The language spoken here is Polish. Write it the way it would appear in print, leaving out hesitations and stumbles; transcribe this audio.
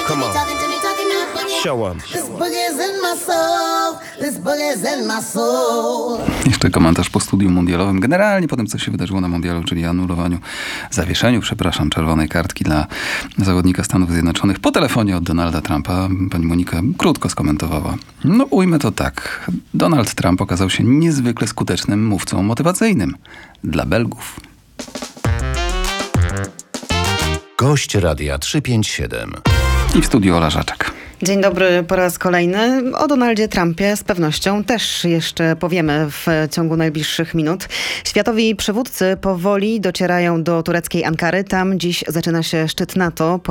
Come on. Show 'em. Jeszcze komentarz po studium mundialowym. Generalnie po tym, co się wydarzyło na mundialu, czyli anulowaniu, zawieszeniu, czerwonej kartki dla zawodnika Stanów Zjednoczonych po telefonie od Donalda Trumpa. Pani Monika krótko skomentowała. No ujmę to tak. Donald Trump okazał się niezwykle skutecznym mówcą motywacyjnym dla Belgów. Gość Radia 357. I w studiu Ola Żaczek. Dzień dobry po raz kolejny. O Donaldzie Trumpie z pewnością też jeszcze powiemy w ciągu najbliższych minut. Światowi przywódcy powoli docierają do tureckiej Ankary. Tam dziś zaczyna się szczyt NATO.